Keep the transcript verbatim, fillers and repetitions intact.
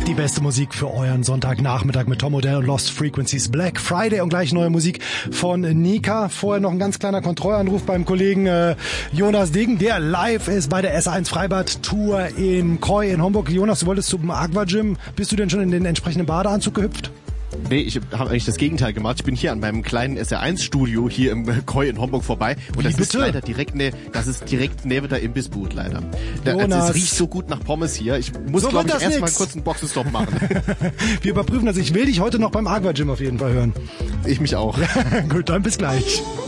Die beste Musik für euren Sonntagnachmittag mit Tom Odell und Lost Frequencies. Black Friday und gleich neue Musik von Nika. Vorher noch ein ganz kleiner Kontrollanruf beim Kollegen äh, Jonas Degen, der live ist bei der S eins Freibad Tour in Koi in Homburg. Jonas, du wolltest zum Aqua Gym. Bist du denn schon in den entsprechenden Badeanzug gehüpft? Nee, ich habe eigentlich das Gegenteil gemacht. Ich bin hier an meinem kleinen S R eins Studio hier im Koi in Homburg vorbei. Und Wie, das bitte? ist leider direkt ne, das ist direkt neben der Imbissbude leider. Da, also Jonas. es riecht so gut nach Pommes hier. Ich muss, So glaube wird ich, das erstmal nix. kurz einen Boxenstopp machen. Wir überprüfen das. Ich will dich heute noch beim Aqua Gym auf jeden Fall hören. Ich mich auch. Gut, dann bis gleich.